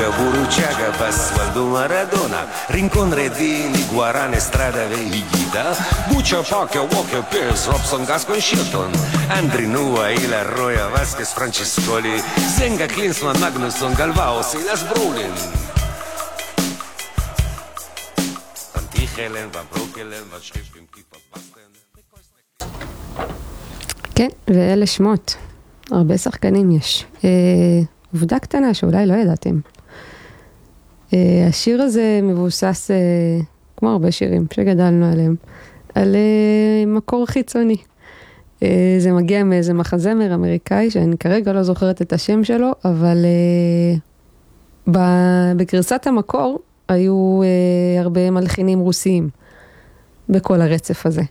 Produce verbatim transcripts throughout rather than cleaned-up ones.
Olga Buruchaga, Basualdo Maradona, Rincon Redini, Guarane, Strada Veigita, Buccia, Pacchia, Walker, Pierce, Robson, Gascon, Shilton, Andri Nua, Ila, Roya, Vasquez, Franciscoli, Zenga, Klinsmann, Magnusson, Galvao, Silas Brolin. Van Tichelen, Van Brokelen, Van Schriftים, Kiefer, Basten. כן, ואלה שמות. הרבה שחקנים יש. אה, עובדה קטנה שאולי לא ידעתם. אה, השיר הזה מבוסס, אה, כמו הרבה שירים שגדלנו עליהם, על אה, מקור חיצוני. אה, זה מגיע מאיזה מחזמר אמריקאי, שאני כרגע לא זוכרת את השם שלו, אבל אה, ב- בגרסת המקור היו אה, הרבה מלחינים רוסיים בכל הרצף הזה.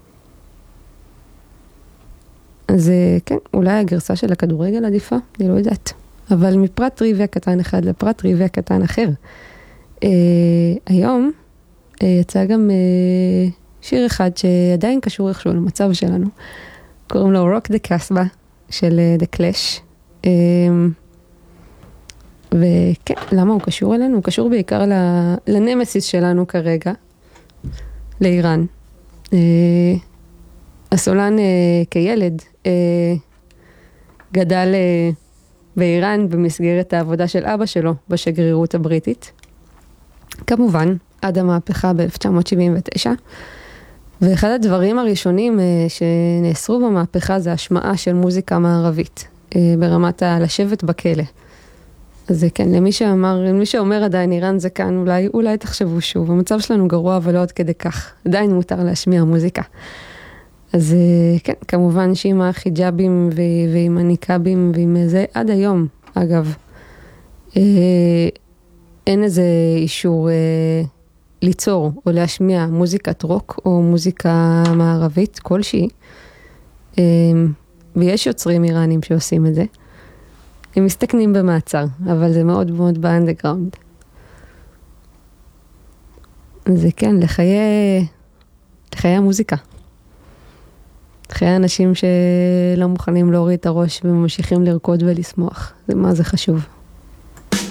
אז כן, אולי הגרסה של הכדורגל עדיפה, אני לא יודעת. אבל מפרט טריוויה קטן אחד לפרט טריוויה קטן אחר. אה, היום אה, יצא גם אה, שיר אחד שעדיין קשור איכשהו למצב שלנו. קוראים לו Rock the Casbah של אה, The Clash. אה, וכן, למה הוא קשור אלינו? הוא קשור בעיקר לנמסיס שלנו כרגע, לאיראן. אה, הסולן אה, כילד אה, גדל אה, באיראן במסגרת העבודה של אבא שלו בשגרירות הבריטית. כמובן, עד המהפכה ב-אלף תשע מאות שבעים ותשע. ואחד הדברים הראשונים אה, שנאסרו במהפכה זה השמעה של מוזיקה מערבית, אה, ברמת הלשבת בכלא. אז זה כן, למי שאמר, למי שאומר עדיין איראן זה כאן, אולי, אולי תחשבו שוב, המצב שלנו גרוע אבל לא עד כדי כך. עדיין מותר להשמיע מוזיקה. אז כן, כמובן שעם החיג'אבים ו- ועם הניקאבים ועם זה, עד היום, אגב, אה, אין איזה אישור אה, ליצור או להשמיע מוזיקת רוק או מוזיקה מערבית כלשהי, אה, ויש יוצרים איראנים שעושים את זה. הם מסתכנים במעצר, אבל זה מאוד מאוד באנדרגראונד. זה כן, לחיי, לחיי המוזיקה. חיי אנשים שלא מוכנים להוריד את הראש וממשיכים לרקוד ולשמוח. זה מה זה חשוב.